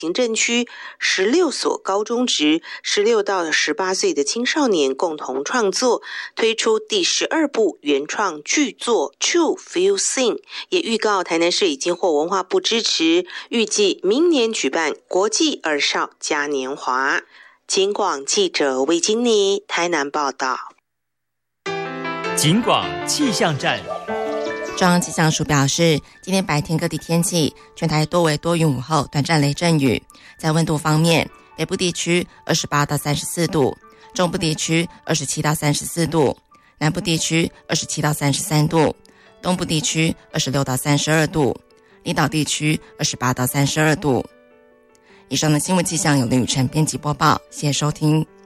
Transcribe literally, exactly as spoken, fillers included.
行政区十六所高中职十六到十八岁的青少年共同创作，推出第十二部原创剧作 True Feel Sing， 也预告台南市已经获文化部支持，预计明年举办国际儿少嘉年华。警广记者魏金妮台南报道。 警广气象站。 中央气象署表示，今天白天各地天气，全台多为多云午后短暂雷阵雨。在温度方面，北部地区二十八到三十四度，中部地区二十七到三十四度，南部地区二十七到三十三度，东部地区二十六到三十二度，离岛地区二十八到三十二度。以上的新闻气象由林雨辰编辑播报，谢谢收听。